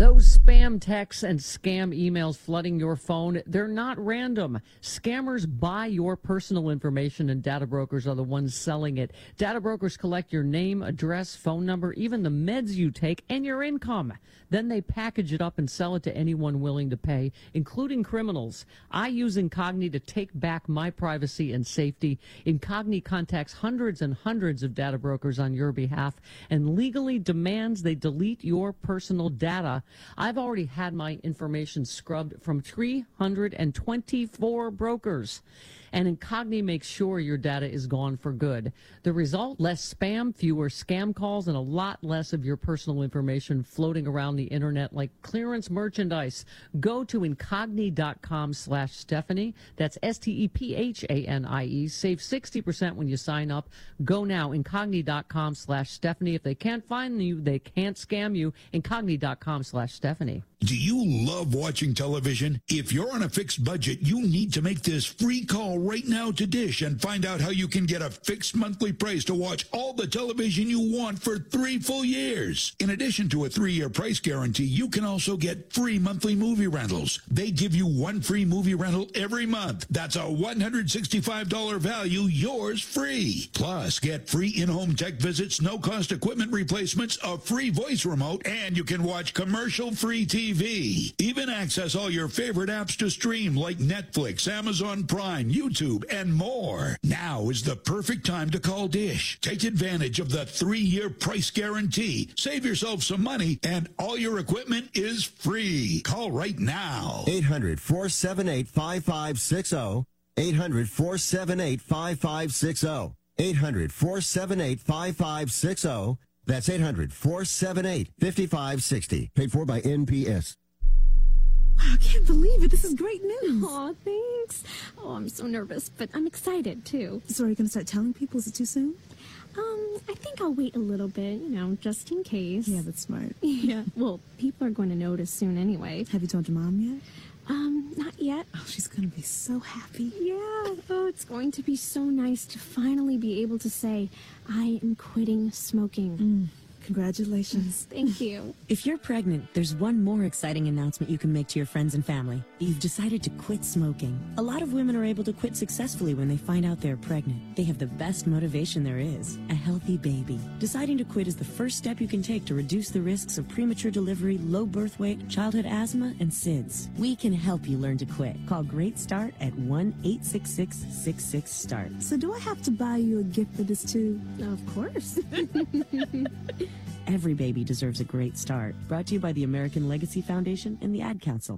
Those spam texts and scam emails flooding your phone, they're not random. Scammers buy your personal information and data brokers are the ones selling it. Data brokers collect your name, address, phone number, even the meds you take, and your income. Then they package it up and sell it to anyone willing to pay, including criminals. I use Incogni to take back my privacy and safety. Incogni contacts hundreds and hundreds of data brokers on your behalf and legally demands they delete your personal data. I've already had my information scrubbed from 324 brokers. And Incogni makes sure your data is gone for good. The result? Less spam, fewer scam calls, and a lot less of your personal information floating around the internet like clearance merchandise. Go to Incogni.com/Stephanie. That's STEPHANIE. Save 60% when you sign up. Go now, Incogni.com/Stephanie. If they can't find you, they can't scam you. Incogni.com/Stephanie. Do you love watching television? If you're on a fixed budget, you need to make this free call right now to Dish and find out how you can get a fixed monthly price to watch all the television you want for 3 full years. In addition to a 3-year price guarantee, you can also get free monthly movie rentals. They give you 1 free movie rental every month. That's a $165 value, yours free. Plus, get free in-home tech visits, no-cost equipment replacements, a free voice remote, and you can watch commercial-free TV. Even access all your favorite apps to stream like Netflix, Amazon Prime, YouTube, and more. Now is the perfect time to call Dish. Take advantage of the 3-year price guarantee. Save yourself some money, and all your equipment is free. Call right now. 800-478-5560. 800-478-5560. 800-478-5560. That's 800-478-5560. Paid for by NPS. Wow, I can't believe it. This is great news. Aw, thanks. Oh, I'm so nervous, but I'm excited, too. So are you going to start telling people? Is it too soon? I think I'll wait a little bit, just in case. Yeah, that's smart. Yeah, well, people are going to notice soon anyway. Have you told your mom yet? Not yet. Oh, she's going to be so happy. Yeah. Oh, it's going to be so nice to finally be able to say, I am quitting smoking. Congratulations. Thank you. If you're pregnant, there's one more exciting announcement you can make to your friends and family. You've decided to quit smoking. A lot of women are able to quit successfully when they find out they're pregnant. They have the best motivation there is, a healthy baby. Deciding to quit is the first step you can take to reduce the risks of premature delivery, low birth weight, childhood asthma, and SIDS. We can help you learn to quit. Call Great Start at 1-866-66-START. So do I have to buy you a gift for this too? Of course. Every baby deserves a great start. Brought to you by the American Legacy Foundation and the Ad Council.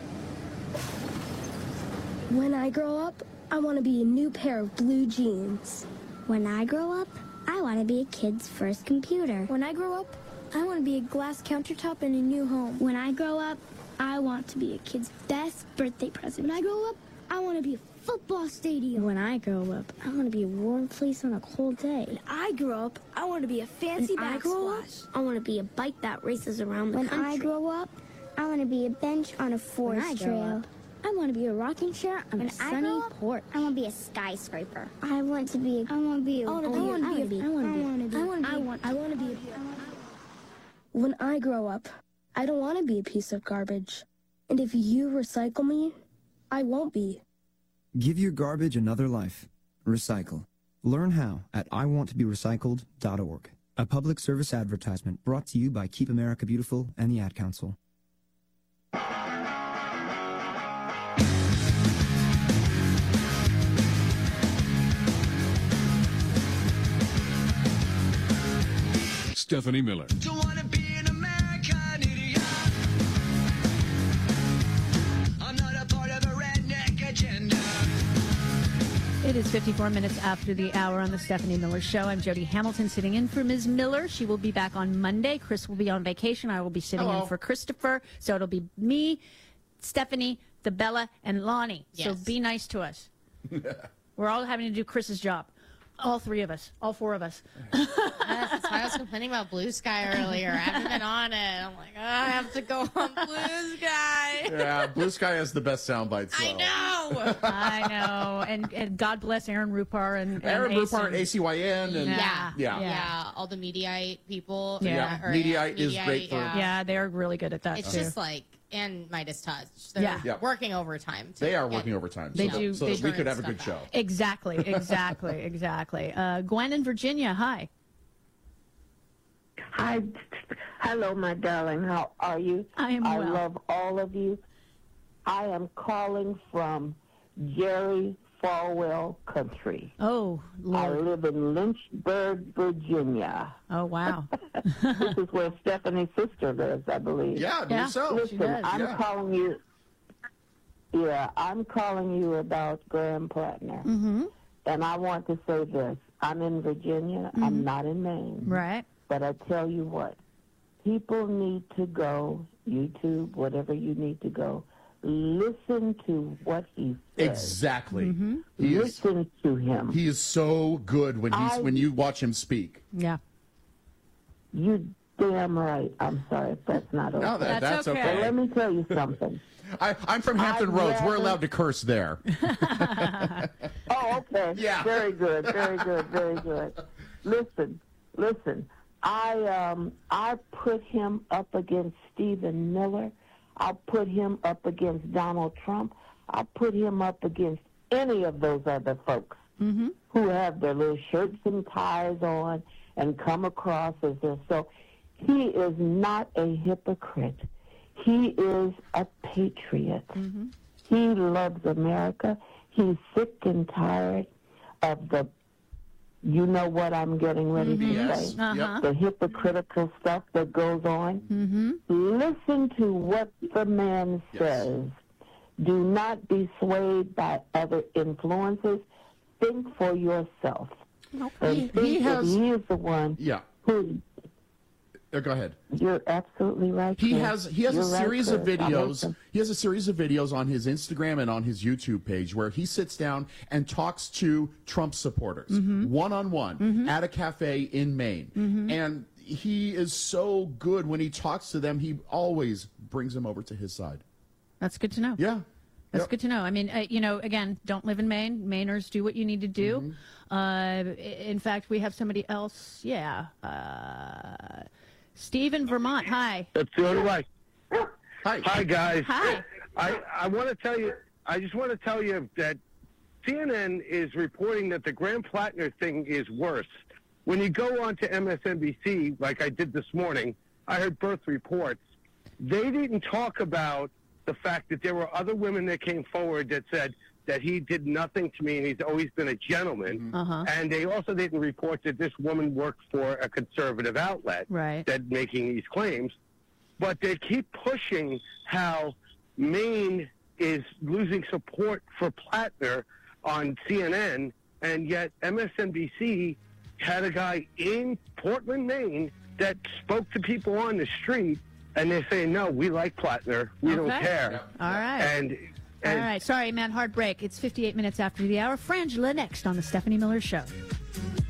When I grow up, I want to be a new pair of blue jeans. When I grow up, I want to be a kid's first computer. When I grow up, I want to be a glass countertop in a new home. When I grow up, I want to be a kid's best birthday present. When I grow up, I want to be a football stadium. When I grow up, I want to be a warm fleece on a cold day. When I grow up, I want to be a fancy backsplash. I want to be a bike that races around the country. When I grow up, I want to be a bench on a forest trail. I want to be a rocking chair on a sunny porch. I want to be a skyscraper. I want to be. When I grow up, I don't want to be a piece of garbage. And if you recycle me, I won't be. Give your garbage another life. Recycle. Learn how at iwanttoberecycled.org. A public service advertisement brought to you by Keep America Beautiful and the Ad Council. Stephanie Miller. Don't wanna be an American idiot. I'm not a part of a redneck agenda. It is 54 minutes after the hour on the Stephanie Miller Show. I'm Jody Hamilton sitting in for Ms. Miller. She will be back on Monday. Chris will be on vacation. I will be sitting in for Christopher. So it'll be me, Stephanie, the Bella, and Lonnie. Yes. So be nice to us. We're all having to do Chris's job. All three of us. All four of us. Yes, that's why I was complaining about Blue Sky earlier. I haven't been on it. I'm like, oh, I have to go on Blue Sky. Yeah, Blue Sky has the best sound bites. I know. I know. And God bless Aaron Rupar and Rupar, ACYN. And, yeah. All the Mediaite people. Yeah. Mediaite is great for... Yeah, they're really good at that, It's too. just like... And Midas Touch. They're working overtime. They are working overtime. They do. So that we could have a good show. Exactly. Gwen in Virginia, hi. Hi. Hello, my darling. How are you? I am well. I love all of you. I am calling from Jerry Falwell country. Oh, Lord. I live in Lynchburg, Virginia. Oh, wow. This is where Stephanie's sister lives, I believe. Yeah, I believe so. Listen, I'm calling you. Yeah, I'm calling you about Graham Plattner. Mm-hmm. And I want to say this. I'm in Virginia. Mm-hmm. I'm not in Maine. Right. But I tell you what, people need to go, YouTube, whatever you need to go, listen to what he says. Exactly. Mm-hmm. Listen to him. He is so good when you watch him speak. Yeah. You damn right. I'm sorry if that's not okay. No, that's okay. But let me tell you something. I'm from Hampton Roads. We're allowed to curse there. Oh, okay. Yeah. Very good. Very good. Very good. Listen. I put him up against Stephen Miller. I'll put him up against Donald Trump. I'll put him up against any of those other folks who have their little shirts and ties on and come across as this. So he is not a hypocrite. He is a patriot. He loves America. He's sick and tired of the, you know what I'm getting ready to say, the hypocritical stuff that goes on. Listen to what the man says. Do not be swayed by other influences. Think for yourself. And think that he is the one who... Go ahead. You're absolutely right. He has a series of videos. Chris. He has a series of videos on his Instagram and on his YouTube page where he sits down and talks to Trump supporters one-on-one at a cafe in Maine. And he is so good when he talks to them. He always brings them over to his side. That's good to know. Yeah. That's good to know. I mean, again, don't live in Maine. Mainers, do what you need to do. In fact, we have somebody else. Yeah. Steve in Vermont. Hi. That's the only way. Hi. Hi, guys. Hi. I want to tell you, I just want to tell you that CNN is reporting that the Graham Plattner thing is worse. When you go on to MSNBC, like I did this morning, I heard birth reports. They didn't talk about the fact that there were other women that came forward that said that he did nothing to me and he's always been a gentleman. And they also didn't report that this woman worked for a conservative outlet that making these claims. But they keep pushing how Maine is losing support for Plattner on CNN, and yet MSNBC had a guy in Portland, Maine that spoke to people on the street, and they're saying, no, we like Plattner. We don't care. All right. All right. Sorry, man. Hard break. It's 58 minutes after the hour. Frangela next on the Stephanie Miller Show.